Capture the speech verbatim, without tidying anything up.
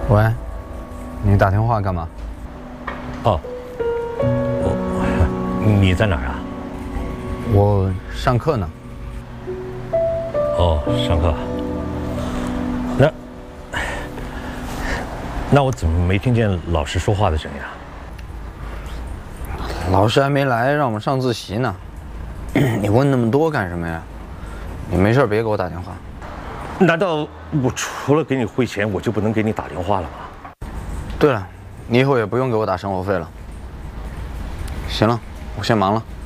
喂，你打电话干嘛？ 哦，我你在哪儿啊？ 我上课呢。 哦，上课。那那我怎么没听见老师说话的声音啊？ 老师还没来，让我们上自习呢。你问那么多干什么呀？你没事别给我打电话。 难道我除了给你汇钱，我就不能给你打电话了吗？ 对了，你以后也不用给我打生活费了。行了，我先忙了。